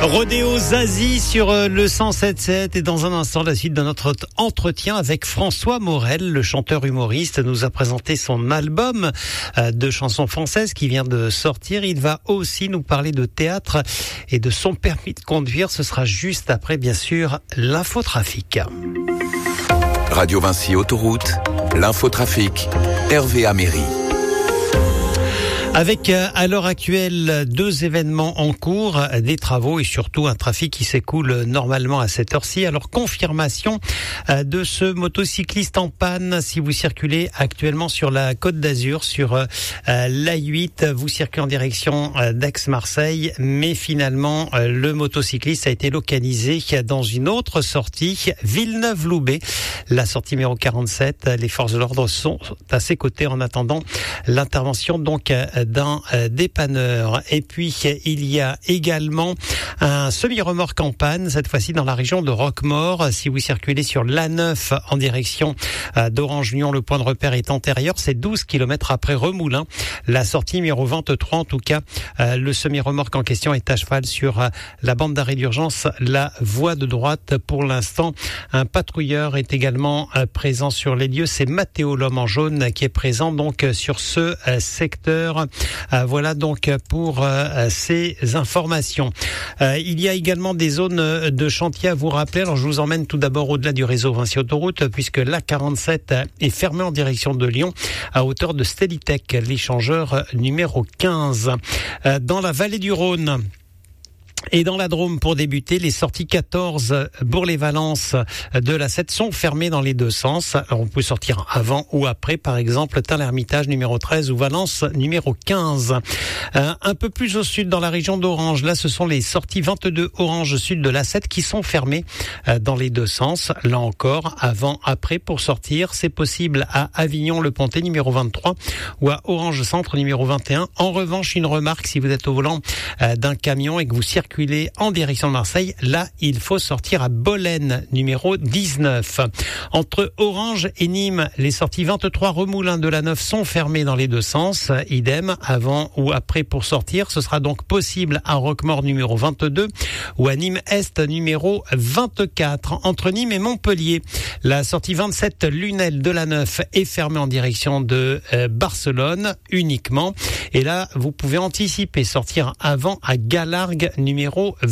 Rodéo Zazie sur le 107.7 et dans un instant la suite de notre entretien avec François Morel, le chanteur humoriste, nous a présenté son album de chansons françaises qui vient de sortir. Il va aussi nous parler de théâtre et de son permis de conduire. Ce sera juste après, bien sûr, l'infotrafic. Radio Vinci Autoroute, l'infotrafic, Hervé Améry. Avec à l'heure actuelle 2 événements en cours, des travaux et surtout un trafic qui s'écoule normalement à cette heure-ci. Alors confirmation de ce motocycliste en panne si vous circulez actuellement sur la Côte d'Azur, sur l'A8, vous circulez en direction d'Aix-Marseille, mais finalement le motocycliste a été localisé dans une autre sortie, Villeneuve-Loubet, la sortie numéro 47. Les forces de l'ordre sont à ses côtés en attendant l'intervention donc d'un dépanneur. Et puis il y a également un semi-remorque en panne, cette fois-ci dans la région de Roquemaure. Si vous circulez sur l'A9 en direction d'Orange-Lyon, le point de repère est antérieur, c'est 12 km après Remoulins, la sortie numéro 23. En tout cas, le semi-remorque en question est à cheval sur la bande d'arrêt d'urgence, la voie de droite. Pour l'instant, un patrouilleur est également présent sur les lieux, c'est Mathéo, l'homme en jaune, qui est présent donc sur ce secteur. Voilà donc pour ces informations. Il y a également des zones de chantier à vous rappeler. Alors je vous emmène tout d'abord au-delà du réseau Vinci Autoroute, puisque l'A47 est fermée en direction de Lyon à hauteur de Stellitech, l'échangeur numéro 15. Dans la vallée du Rhône et dans la Drôme, pour débuter, les sorties 14 Bourg-les-Valences de la 7 sont fermées dans les deux sens. Alors on peut sortir avant ou après, par exemple, Tain-l'Hermitage numéro 13 ou Valence numéro 15. Un peu plus au sud, dans la région d'Orange, là ce sont les sorties 22 Orange sud de la 7 qui sont fermées dans les deux sens. Là encore, avant, après, pour sortir, c'est possible à Avignon-le-Pontet numéro 23 ou à Orange Centre numéro 21. En revanche, une remarque, si vous êtes au volant d'un camion et que vous circulez en direction de Marseille, là il faut sortir à Bolène numéro 19. Entre Orange et Nîmes, les sorties 23 Remoulins de la 9 sont fermées dans les deux sens. Idem, avant ou après pour sortir, ce sera donc possible à Roquemaure numéro 22 ou à Nîmes Est numéro 24. Entre Nîmes et Montpellier, la sortie 27 Lunel de la 9 est fermée en direction de Barcelone uniquement. Et là, vous pouvez anticiper, sortir avant à Galargues numéro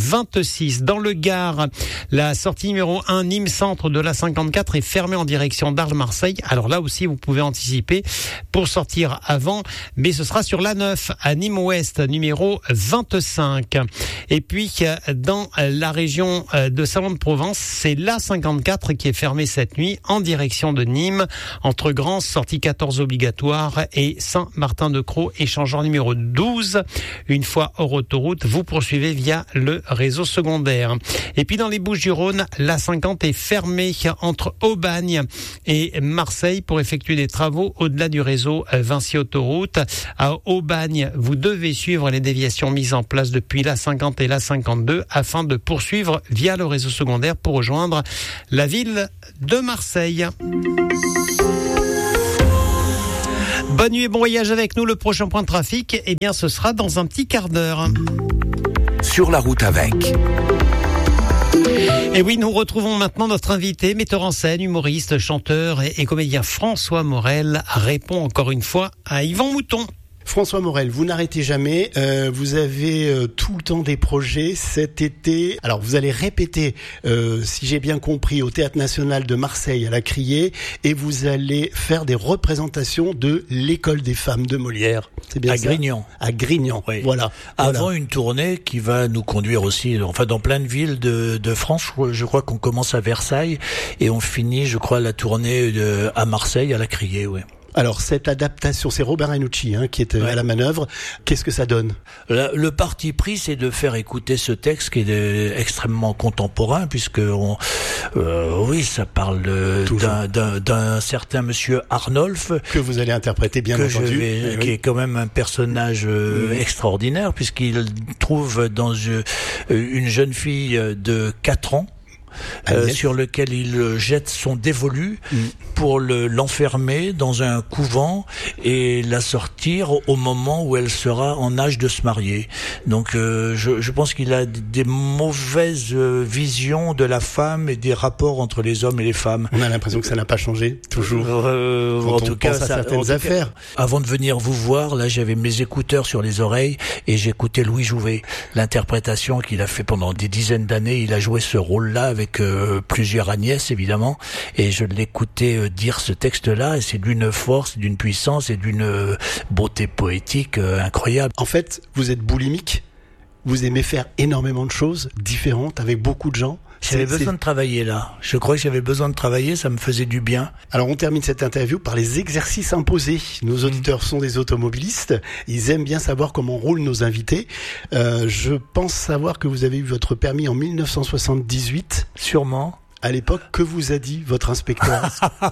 26. Dans le Gard, la sortie numéro 1 Nîmes Centre de la 54 est fermée en direction d'Arles-Marseille. Alors là aussi, vous pouvez anticiper pour sortir avant, mais ce sera sur la 9 à Nîmes Ouest numéro 25. Et puis, dans la région de Salon-de-Provence, c'est la 54 qui est fermée cette nuit en direction de Nîmes, entre Grans, sortie 14 obligatoire, et Saint-Martin-de-Crau, échangeur numéro 12. Une fois hors autoroute, vous poursuivez via le réseau secondaire. Et puis dans les Bouches-du-Rhône, la 50 est fermée entre Aubagne et Marseille pour effectuer des travaux au-delà du réseau Vinci Autoroute. À Aubagne, vous devez suivre les déviations mises en place depuis la 50 et la 52 afin de poursuivre via le réseau secondaire pour rejoindre la ville de Marseille. Bonne nuit et bon voyage avec nous. Le prochain point de trafic, eh bien, ce sera dans un petit quart d'heure. Sur la route avec. Et oui, nous retrouvons maintenant notre invité, metteur en scène, humoriste, chanteur et comédien François Morel répond encore une fois à Yvan Mouton. François Morel, vous n'arrêtez jamais, vous avez tout le temps des projets cet été. Alors vous allez répéter, si j'ai bien compris, au Théâtre National de Marseille à la Criée, et vous allez faire des représentations de l'École des femmes de Molière. C'est bien à ça ? Grignan. À Grignan, oui. Voilà. Avant une tournée qui va nous conduire aussi, enfin dans plein de villes de France. Je crois qu'on commence à Versailles et on finit, je crois, la tournée à Marseille à la Criée, oui. Alors cette adaptation, c'est Robert Ranucci qui est à la manœuvre. Qu'est-ce que ça donne ? Le parti pris, c'est de faire écouter ce texte qui est extrêmement contemporain, puisque oui, ça parle d'un certain monsieur Arnolphe que vous allez interpréter bien entendu, qui est quand même un personnage extraordinaire, puisqu'il trouve dans une jeune fille de 4 ans sur lequel il jette son dévolu pour l'enfermer dans un couvent et la sortir au moment où elle sera en âge de se marier. Donc je pense qu'il a des mauvaises visions de la femme et des rapports entre les hommes et les femmes. On a l'impression que ça n'a pas changé, toujours. En tout cas, certaines affaires. Avant de venir vous voir, là, j'avais mes écouteurs sur les oreilles et j'écoutais Louis Jouvet. L'interprétation qu'il a fait pendant des dizaines d'années, il a joué ce rôle-là avec plusieurs Agnès, évidemment, et je l'écoutais dire ce texte-là, et c'est d'une force, d'une puissance et d'une beauté poétique incroyable. En fait, vous êtes boulimique, vous aimez faire énormément de choses différentes avec beaucoup de gens. J'avais besoin de travailler là. Je crois que j'avais besoin de travailler, ça me faisait du bien. Alors on termine cette interview par les exercices imposés. Nos auditeurs sont des automobilistes. Ils aiment bien savoir comment roulent nos invités. Je pense savoir que vous avez eu votre permis en 1978. Sûrement. À l'époque, que vous a dit votre inspecteur?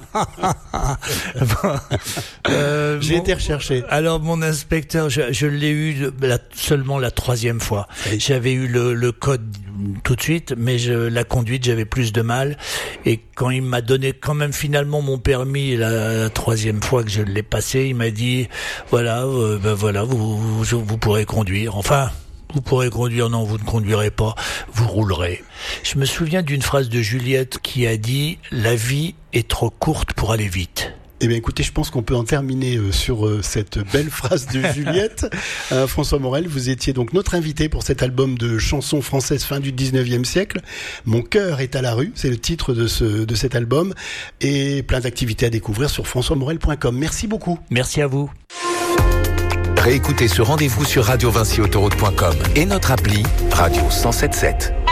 J'ai été recherché. Alors mon inspecteur, je l'ai eu seulement la 3e fois. Oui. J'avais eu le code tout de suite, mais la conduite, j'avais plus de mal. Et quand il m'a donné quand même finalement mon permis la 3e fois que je l'ai passé, il m'a dit voilà, vous pourrez conduire. Enfin. Vous pourrez conduire, non, vous ne conduirez pas, vous roulerez. Je me souviens d'une phrase de Juliette qui a dit « La vie est trop courte pour aller vite ». Eh bien écoutez, je pense qu'on peut en terminer sur cette belle phrase de Juliette. François Morel, vous étiez donc notre invité pour cet album de chansons françaises fin du 19e siècle. Mon cœur est à la rue, c'est le titre de cet album. Et plein d'activités à découvrir sur françoismorel.com. Merci beaucoup. Merci à vous. Réécoutez ce rendez-vous sur radiovincyautoroute.com et notre appli Radio 107.7.